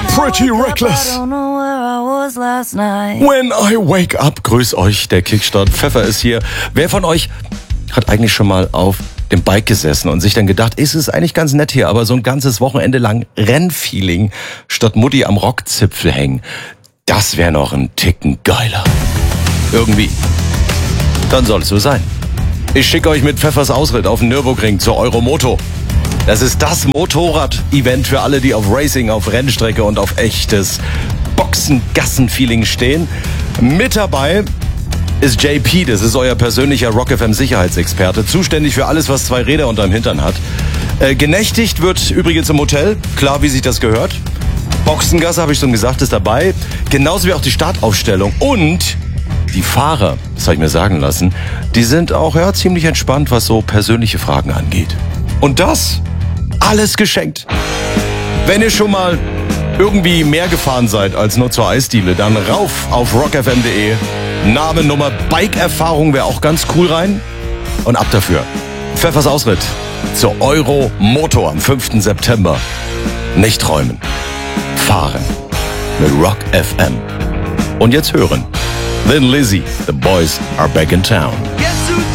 Pretty Reckless. When I wake up. Grüß euch, der Kickstart Pfeffer ist hier. Wer von euch hat eigentlich schon mal auf dem Bike gesessen und sich dann gedacht, ist es eigentlich ganz nett hier, aber so ein ganzes Wochenende lang Rennfeeling statt Mutti am Rockzipfel hängen, das wäre noch ein Ticken geiler. Irgendwie. Dann soll es so sein. Ich schicke euch mit Pfeffers Ausritt auf den Nürburgring zur Euromoto. Das ist das Motorrad-Event für alle, die auf Racing, auf Rennstrecke und auf echtes Boxen-Gassen-Feeling stehen. Mit dabei ist JP, das ist euer persönlicher Rock FM Sicherheitsexperte, zuständig für alles, was zwei Räder unterm Hintern hat. Genächtigt wird übrigens im Hotel, klar, wie sich das gehört. Boxengasse, habe ich schon gesagt, ist dabei. Genauso wie auch die Startaufstellung. Und die Fahrer, das habe ich mir sagen lassen, die sind auch ziemlich entspannt, was so persönliche Fragen angeht. Und das alles geschenkt. Wenn ihr schon mal irgendwie mehr gefahren seid als nur zur Eisdiele, dann rauf auf rockfm.de. Name, Nummer, Bike-Erfahrung wäre auch ganz cool rein. Und ab dafür. Pfeffers Ausritt zur Euromoto am 5. September. Nicht träumen. Fahren. Mit Rock FM. Und jetzt hören. Then Lizzy, the boys are back in town.